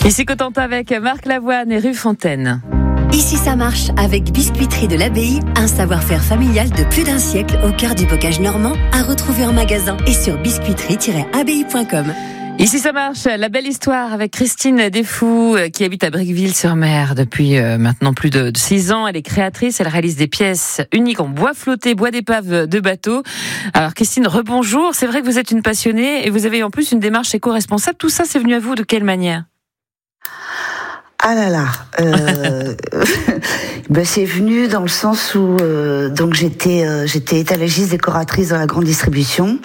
Ici Cotentin avec Marc Lavoine et Rue Fontaine. Ici ça marche avec Biscuiterie de l'Abbaye, un savoir-faire familial de plus d'un siècle au cœur du bocage normand, à retrouver en magasin et sur biscuiterie-abbaye.com. Ici ça marche, la belle histoire avec Christine Desfous qui habite à Briqueville-sur-Mer depuis maintenant plus de 6 ans. Elle est créatrice, elle réalise des pièces uniques en bois flotté, bois d'épave de bateau. Alors Christine, rebonjour, c'est vrai que vous êtes une passionnée et vous avez en plus une démarche éco-responsable. Tout ça, c'est venu à vous de quelle manière ? Ah là là, c'est venu dans le sens où donc j'étais étalagiste décoratrice dans la grande distribution.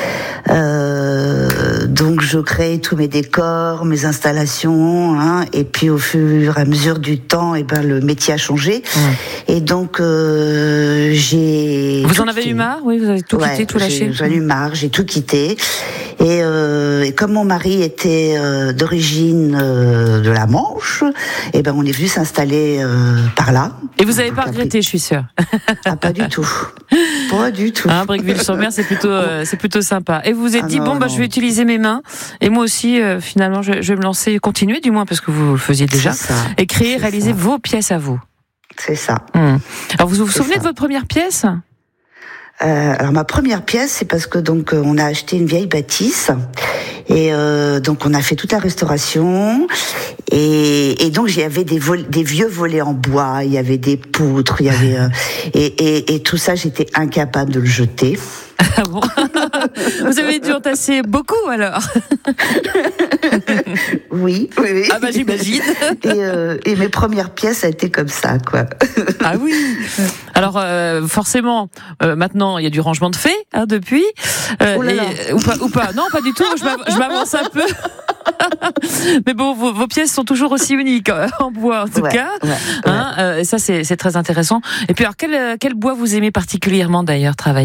Donc je créais tous mes décors, mes installations, et puis au fur et à mesure du temps, le métier a changé. Et donc j'ai. Vous en avez eu marre ? Oui, vous avez tout quitté, tout lâché. J'en ai eu marre, j'ai tout quitté. Et comme mon mari était d'origine de la Manche, on est venu s'installer par là. Et vous n'avez pas regretté, je suis sûre. Ah, pas du tout. Pas du tout. Briqueville-sur-Mer, c'est plutôt sympa. Et vous vous êtes dit, je vais utiliser mes mains. Et moi aussi, finalement, je vais me lancer, continuer du moins, parce que vous le faisiez déjà. Et réaliser vos pièces à vous. C'est ça. Alors, vous vous souvenez de votre première pièce ? Alors ma première pièce, c'est parce que on a acheté une vieille bâtisse et donc on a fait toute la restauration et donc il y avait des vieux volets en bois, il y avait des poutres, il y avait et tout ça, j'étais incapable de le jeter. Ah bon ? Vous avez dû entasser beaucoup alors. Oui. Ah j'imagine. Et mes premières pièces, ça a été comme ça, quoi. Ah oui. Alors forcément, maintenant il y a du rangement de fait depuis. Ou pas. Non, pas du tout. Je m'avance un peu. Mais bon, vos pièces sont toujours aussi uniques en bois en tout cas. Et ça c'est très intéressant. Et puis alors quel bois vous aimez particulièrement d'ailleurs travailler ?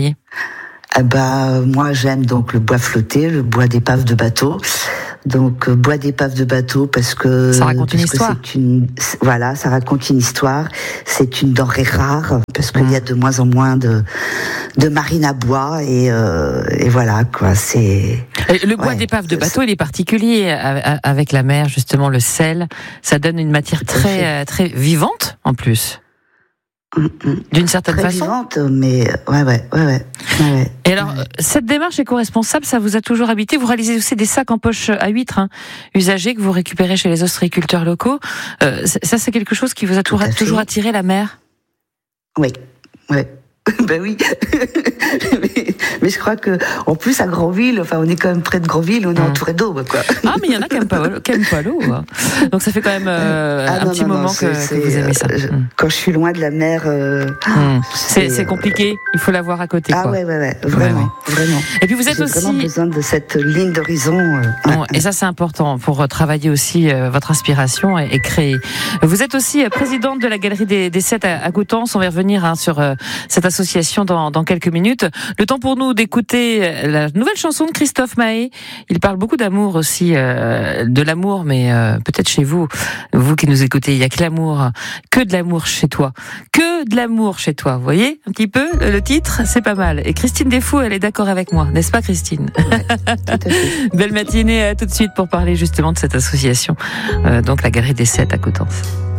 Moi j'aime donc le bois flotté, le bois d'épave de bateau. Donc bois d'épave de bateau parce que ça raconte une histoire. Ça raconte une histoire. C'est une denrée rare parce qu'il y a de moins en moins de marines à bois et voilà quoi. C'est le bois d'épave de bateau, il est particulier avec la mer justement, le sel. Ça donne une matière très très vivante en plus. D'une certaine très façon. Vivante, mais ouais. Et alors, cette démarche éco-responsable, ça vous a toujours habité. Vous réalisez aussi des sacs en poche à huîtres, usagés que vous récupérez chez les ostréiculteurs locaux. Ça, c'est quelque chose qui vous a toujours attiré, la mer ? Oui. Oui. mais je crois que, en plus, à Grandville, on est quand même près de Grandville, on est entouré d'eau, quoi. Ah, mais il y en a qui aiment pas l'eau. Donc ça fait quand même un petit moment que vous aimez ça. Quand je suis loin de la mer, c'est compliqué. Il faut la voir à côté. Ah ouais, vraiment. Et puis vous êtes J'ai aussi vraiment besoin de cette ligne d'horizon. Et ça, c'est important pour travailler aussi votre inspiration et créer. Vous êtes aussi présidente de la Galerie des 7 à Coutances. On va revenir sur cette association dans quelques minutes. Le temps pour nous d'écouter la nouvelle chanson de Christophe Maé. Il parle beaucoup d'amour aussi, de l'amour, mais peut-être chez vous qui nous écoutez, il y a que l'amour, que de l'amour chez toi, que de l'amour chez toi. Vous voyez un petit peu le titre, c'est pas mal. Et Christine Desfous, elle est d'accord avec moi, n'est-ce pas Christine ? Ouais, tout à fait. Belle matinée tout de suite pour parler justement de cette association, donc la Galerie des 7 à Coutances.